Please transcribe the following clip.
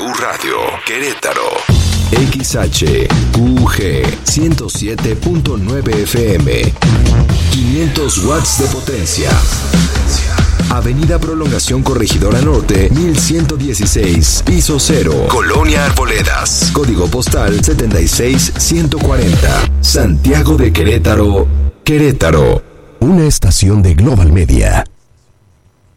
Radio, Querétaro. XHQG 107.9 FM. 500 watts de potencia. Avenida Prolongación Corregidora Norte, 1116, piso 0, Colonia Arboledas. Código postal 76140. Santiago de Querétaro, Querétaro. Una estación de Global Media.